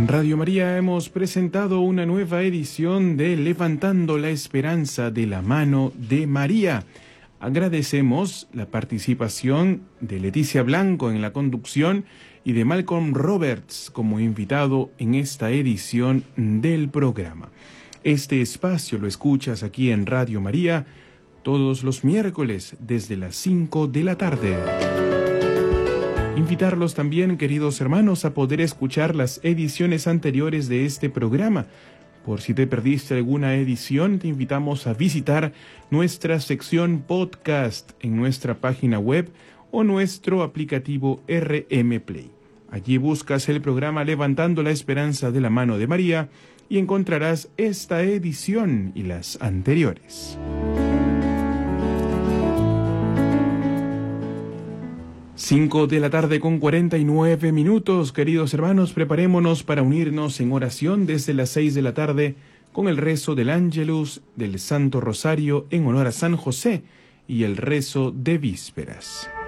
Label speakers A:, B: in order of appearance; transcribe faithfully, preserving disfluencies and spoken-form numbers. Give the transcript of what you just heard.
A: En Radio María hemos presentado una nueva edición de Levantando la Esperanza de la mano de María. Agradecemos la participación de Leticia Blanco en la conducción y de Malcolm Roberts como invitado en esta edición del programa. Este espacio lo escuchas aquí en Radio María todos los miércoles desde las cinco de la tarde. Invitarlos también, queridos hermanos, a poder escuchar las ediciones anteriores de este programa. Por si te perdiste alguna edición, te invitamos a visitar nuestra sección podcast en nuestra página web o nuestro aplicativo R M Play. Allí buscas el programa Levantando la Esperanza de la mano de María y encontrarás esta edición y las anteriores. Cinco de la tarde con cuarenta y nueve minutos, queridos hermanos, preparémonos para unirnos en oración desde las seis de la tarde con el rezo del Ángelus del Santo Rosario en honor a San José y el rezo de vísperas.